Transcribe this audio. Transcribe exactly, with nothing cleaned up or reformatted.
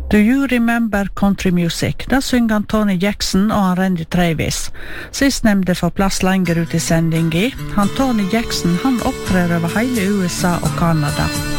Do you remember country music? Da synger han Tony Jackson og han Randy Travis. Sistnevnte får plass lenger ut i sendingen. Han Tony Jackson han opptrer over hele U S A og Kanada.